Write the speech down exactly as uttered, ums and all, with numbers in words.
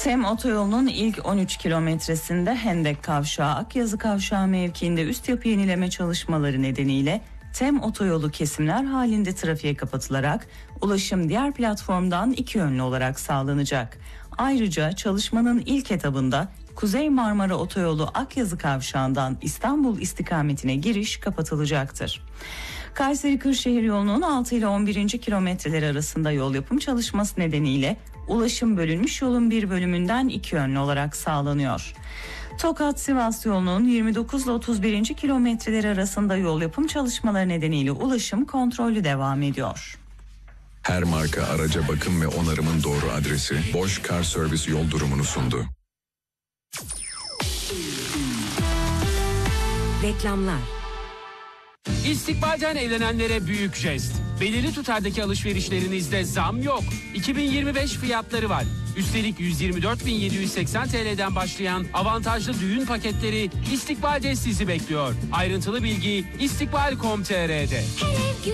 TEM otoyolunun ilk on üç kilometresinde Hendek Kavşağı, Akyazı Kavşağı mevkiinde üst yapı yenileme çalışmaları nedeniyle TEM otoyolu kesimler halinde trafiğe kapatılarak ulaşım diğer platformdan iki yönlü olarak sağlanacak. Ayrıca çalışmanın ilk etabında Kuzey Marmara Otoyolu Akyazı Kavşağı'ndan İstanbul istikametine giriş kapatılacaktır. Kayseri-Kırşehir yolunun altı ile on birinci kilometreleri arasında yol yapım çalışması nedeniyle ulaşım bölünmüş yolun bir bölümünden iki yönlü olarak sağlanıyor. Tokat-Sivas yolunun yirmi dokuz ile otuz birinci kilometreleri arasında yol yapım çalışmaları nedeniyle ulaşım kontrollü devam ediyor. Her marka araca bakım ve onarımın doğru adresi Bosch Car Service yol durumunu sundu. Reklamlar. İstikbalden evlenenlere büyük jest. Belirli tutardaki alışverişlerinizde zam yok. iki bin yirmi beş fiyatları var. Üstelik yüz yirmi dört bin yedi yüz seksen T L'den başlayan avantajlı düğün paketleri İstikbal'de sizi bekliyor. Ayrıntılı bilgi istikbal nokta com nokta t r'de.